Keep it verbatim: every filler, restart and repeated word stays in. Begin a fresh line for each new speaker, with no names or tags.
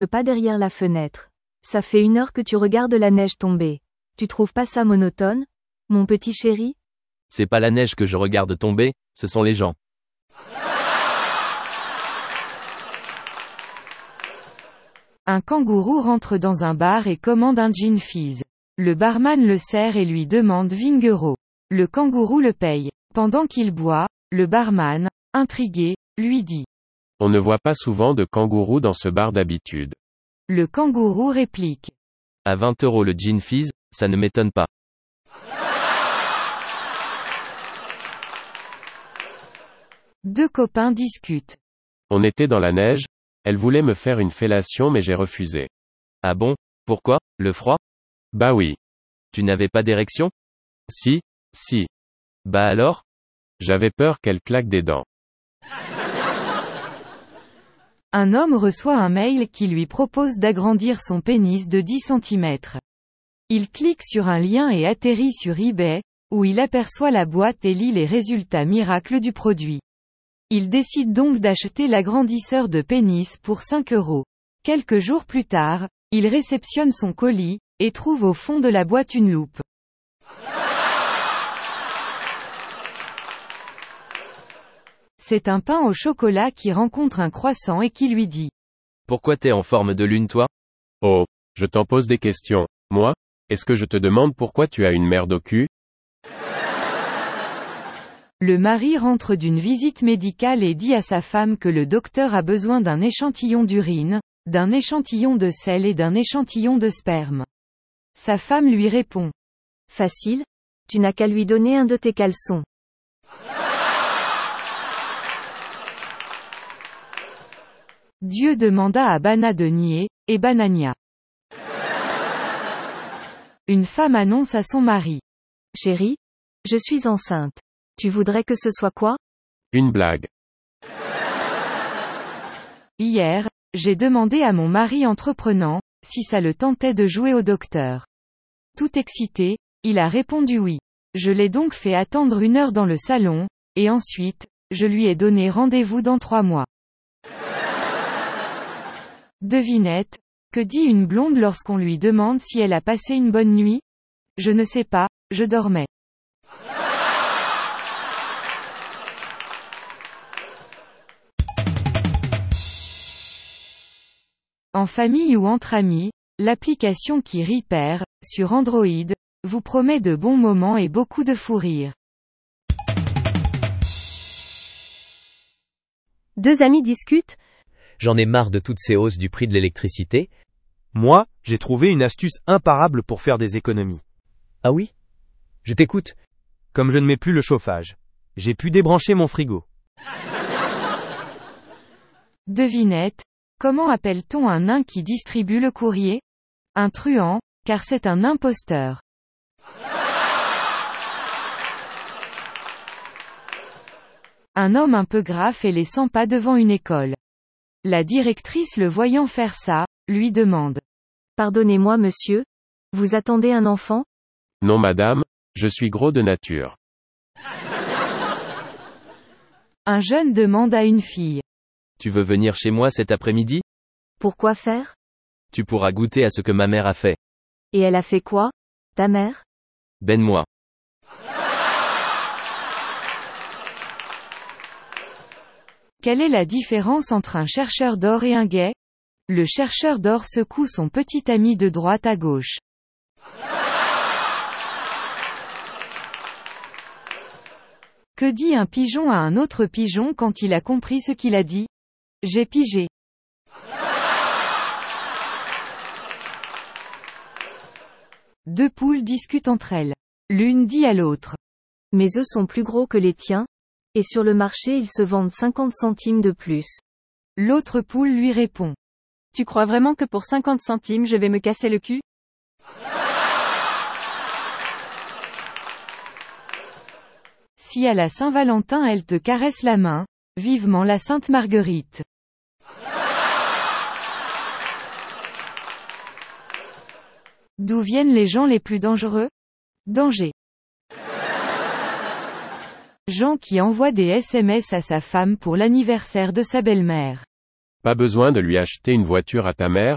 Pas derrière la fenêtre. Ça fait une heure que tu regardes la neige tomber. Tu trouves pas ça monotone, mon petit chéri?
C'est pas la neige que je regarde tomber, ce sont les gens.
Un kangourou rentre dans un bar et commande un gin fizz. Le barman le sert et lui demande vingt euros. Le kangourou le paye. Pendant qu'il boit, le barman, intrigué, lui dit:
On ne voit pas souvent de kangourous dans ce bar d'habitude.
Le kangourou réplique:
À vingt euros le gin fizz, ça ne m'étonne pas.
Deux copains discutent.
On était dans la neige, elle voulait me faire une fellation mais j'ai refusé.
Ah bon? Pourquoi? Le froid?
Bah oui.
Tu n'avais pas d'érection?
Si, si.
Bah alors?
J'avais peur qu'elle claque des dents.
Un homme reçoit un mail qui lui propose d'agrandir son pénis de dix centimètres. Il clique sur un lien et atterrit sur eBay, où il aperçoit la boîte et lit les résultats miracles du produit. Il décide donc d'acheter l'agrandisseur de pénis pour cinq euros. Quelques jours plus tard, il réceptionne son colis, et trouve au fond de la boîte une loupe. C'est un pain au chocolat qui rencontre un croissant et qui lui dit:
Pourquoi t'es en forme de lune toi?
Oh, je t'en pose des questions. Moi? Est-ce que je te demande pourquoi tu as une merde au cul?
Le mari rentre d'une visite médicale et dit à sa femme que le docteur a besoin d'un échantillon d'urine, d'un échantillon de sel et d'un échantillon de sperme. Sa femme lui répond:
Facile, tu n'as qu'à lui donner un de tes caleçons.
Dieu demanda à Bana de nier, et Banania. Une femme annonce à son mari:
Chéri, je suis enceinte. Tu voudrais que ce soit quoi?
Une blague.
Hier, j'ai demandé à mon mari entreprenant, si ça le tentait de jouer au docteur. Tout excité, il a répondu oui. Je l'ai donc fait attendre une heure dans le salon, et ensuite, je lui ai donné rendez-vous dans trois mois. Devinette, que dit une blonde lorsqu'on lui demande si elle a passé une bonne nuit? Je ne sais pas, je dormais. En famille ou entre amis, l'application qui Repair, sur Android, vous promet de bons moments et beaucoup de fou rire.
Deux amis discutent.
J'en ai marre de toutes ces hausses du prix de l'électricité.
Moi, j'ai trouvé une astuce imparable pour faire des économies.
Ah oui? Je t'écoute.
Comme je ne mets plus le chauffage, j'ai pu débrancher mon frigo.
Devinette, comment appelle-t-on un nain qui distribue le courrier? Un truand, car c'est un imposteur. Un homme un peu gras fait les cent pas devant une école. La directrice le voyant faire ça, lui demande:
Pardonnez-moi monsieur, vous attendez un enfant?
Non madame, je suis gros de nature.
Un jeune demande à une fille:
Tu veux venir chez moi cet après-midi?
Pourquoi faire?
Tu pourras goûter à ce que ma mère a fait.
Et elle a fait quoi, ta mère?
Ben-moi.
Quelle est la différence entre un chercheur d'or et un gay? Le chercheur d'or secoue son petit ami de droite à gauche. Que dit un pigeon à un autre pigeon quand il a compris ce qu'il a dit? J'ai pigé. Deux poules discutent entre elles. L'une dit à l'autre:
Mes œufs sont plus gros que les tiens, et sur le marché ils se vendent cinquante centimes de plus.
L'autre poule lui répond:
Tu crois vraiment que pour cinquante centimes je vais me casser le cul?
Si à la Saint-Valentin elle te caresse la main, vivement la Sainte Marguerite. D'où viennent les gens les plus dangereux? Danger. Jean qui envoie des S M S à sa femme pour l'anniversaire de sa belle-mère.
Pas besoin de lui acheter une voiture à ta mère,